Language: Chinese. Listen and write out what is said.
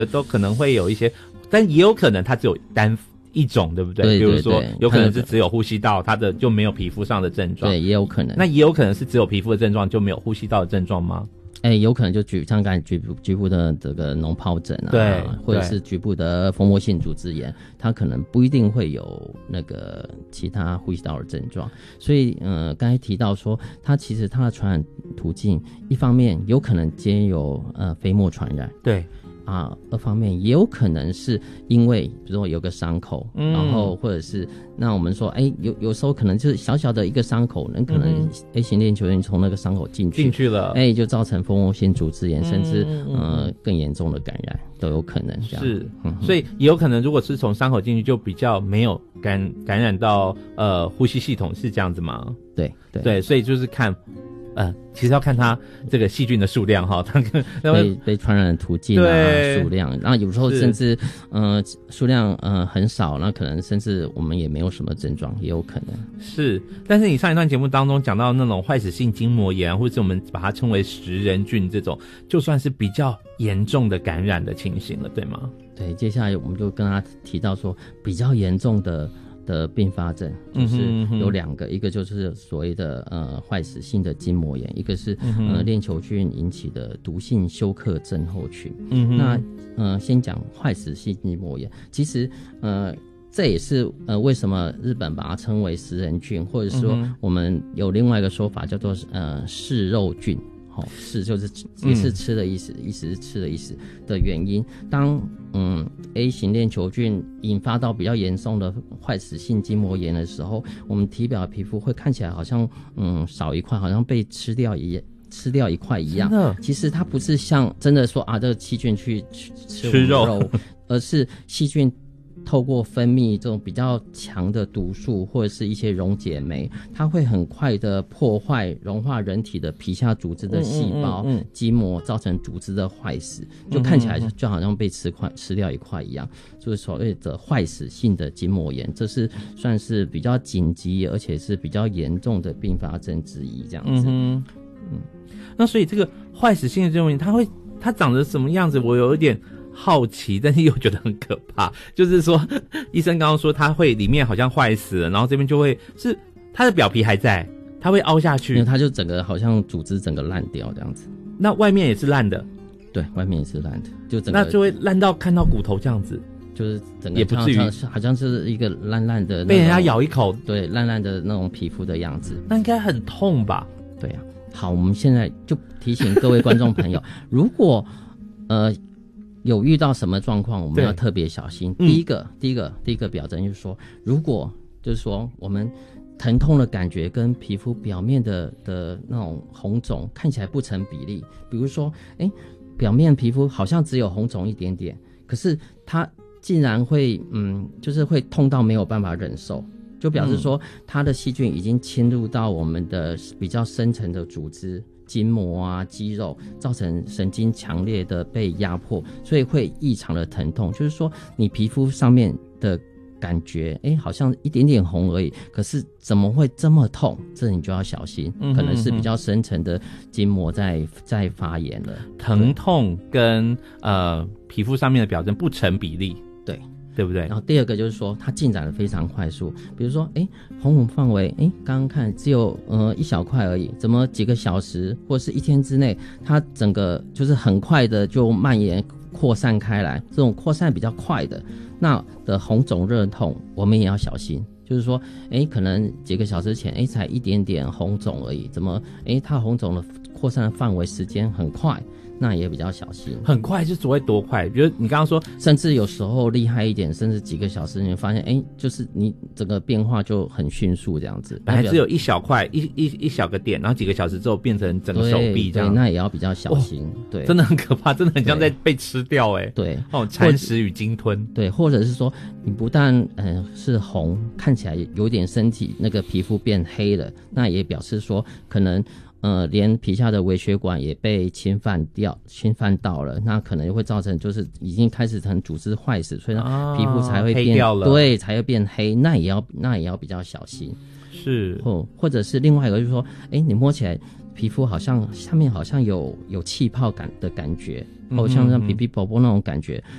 都可能会有一些，但也有可能它只有单一种，对不对？ 对对对， 比如说有可能是只有呼吸道，它的就没有皮肤上的症状。 对，也有可能。 那也有可能是只有皮肤的症状，就没有呼吸道的症状吗？ 有可能就像刚才局部的这个脓疱疹啊， 对， 或者是局部的蜂窝性组织炎，它可能不一定会有那个其他呼吸道的症状。所以刚才提到说，它其实它的传染途径，一方面有可能兼有飞沫传染， 对。 二方面也有可能是因为比如说有个伤口，然后或者是那我们说有时候可能就是小小的一个伤口，可能 A 型链球菌从那个伤口进去了，就造成蜂窝性组织炎，甚至更严重的感染都有可能这样。是， 所以也有可能如果是从伤口进去就比较没有感染到呼吸系统，是这样子吗？ 对， 所以就是看其实要看它这个细菌的数量哈，它被传染的途径数量，然后有时候甚至数量很少，那可能甚至我们也没有什么症状，也有可能是。但是你上一段节目当中讲到那种坏死性筋膜炎，或者我们把它称为食人菌这种，就算是比较严重的感染的情形了，对吗？ 对，接下来我们就跟他提到说比较严重的并发症，就是有两个，一个就是所谓的坏死性的筋膜炎，一个是链球菌引起的毒性休克症候群。那先讲坏死性筋膜炎，其实这也是为什么日本把它称为食人菌，或者说我们有另外一个说法叫做嗜肉菌。是就是也是吃的意思，意思是吃的意思的原因。当A 型链球菌引发到比较严重的坏死性筋膜炎的时候，我们体表的皮肤会看起来好像少一块，好像被吃掉一块一样。其实它不是像真的说这个细菌去吃肉，而是细菌透过分泌这种比较强的毒素或者是一些溶解酶，它会很快的破坏融化人体的皮下组织的细胞筋膜，造成组织的坏死，就看起来就好像被吃掉一块一样，就是所谓的坏死性的筋膜炎。这是算是比较紧急而且是比较严重的并发症之一这样子。 那所以这个坏死性的筋膜炎它长得什么样子，我有一点好奇，但是又觉得很可怕。就是说医生刚刚说它会里面好像坏死了，然后这边就会是它的表皮还在，它会凹下去， 它就整个好像组织整个烂掉这样子。 那外面也是烂的？ 对，外面也是烂的，就整个那就会烂到看到骨头这样子， 就是整个也不至于好像是一个烂烂的被人家咬一口， 对，烂烂的那种皮肤的样子。 那应该很痛吧？ 对啊。好，我们现在就提醒各位观众朋友，如果有遇到什么状况，我们要特别小心。第一个表征就是说，如果就是说我们疼痛的感觉跟皮肤表面的那种红肿看起来不成比例，比如说表面皮肤好像只有红肿一点点，可是它竟然会就是会痛到没有办法忍受，就表示说它的细菌已经侵入到我们的比较深层的组织筋膜啊肌肉，造成神经强烈的被压迫，所以会异常的疼痛。就是说你皮肤上面的感觉好像一点点红而已，可是怎么会这么痛，这你就要小心，可能是比较深层的筋膜在发炎了。 疼痛跟皮肤上面的表征不成比例，对不对？ 然后第二个就是说它进展的非常快速，比如说红范围刚刚看只有一小块而已，怎么几个小时或是一天之内，它整个就是很快的就蔓延扩散开来，这种扩散比较快的那的红肿热痛我们也要小心，就是说可能几个小时前才一点点红肿而已，怎么它红肿的扩散的范围时间很快，那也比较小心。 很快是所谓多快？比如你刚刚说甚至有时候厉害一点，甚至几个小时你会发现就是你整个变化就很迅速这样子， 本来只有一小块一小个点，然后几个小时之后变成整个手臂这样。 对，那也要比较小心。对， 真的很可怕，真的很像在被吃掉对， 蚕食与鲸吞。 对，或者是说你不但是红，看起来有点身体那个皮肤变黑了，那也表示说可能连皮下的微血管也被侵犯到了，那可能会造成就是已经开始成组织坏死，所以皮肤才会变黑掉了， 对，才会变黑，那也要比较小心。 是， 或者是另外一个就是说，你摸起来皮肤好像下面好像有气泡感的感觉， 像皮皮啵啵那种感觉，